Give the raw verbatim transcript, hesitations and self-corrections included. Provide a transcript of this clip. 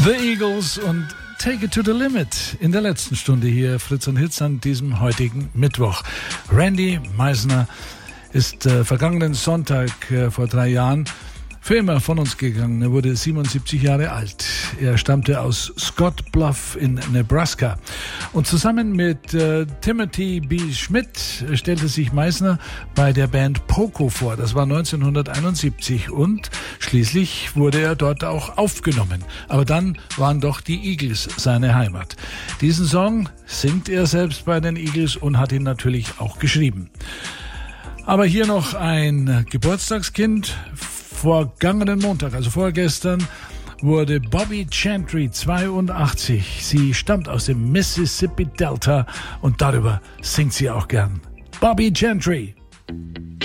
The Eagles und Take It to the Limit in der letzten Stunde hier Fritz und Hits an diesem heutigen Mittwoch. Randy Meisner ist äh, vergangenen Sonntag äh, vor drei Jahren für immer von uns gegangen. Er wurde siebenundsiebzig Jahre alt. Er stammte aus Scott Bluff in Nebraska. Und zusammen mit äh, Timothy B. Schmidt stellte sich Meisner bei der Band Poco vor. Das war neunzehnhunderteinundsiebzig und schließlich wurde er dort auch aufgenommen. Aber dann waren doch die Eagles seine Heimat. Diesen Song singt er selbst bei den Eagles und hat ihn natürlich auch geschrieben. Aber hier noch ein Geburtstagskind. Vergangenen Montag, also vorgestern, wurde Bobby Chantry zweiundachtzig. Sie stammt aus dem Mississippi Delta und darüber singt sie auch gern. Bobby Chantry.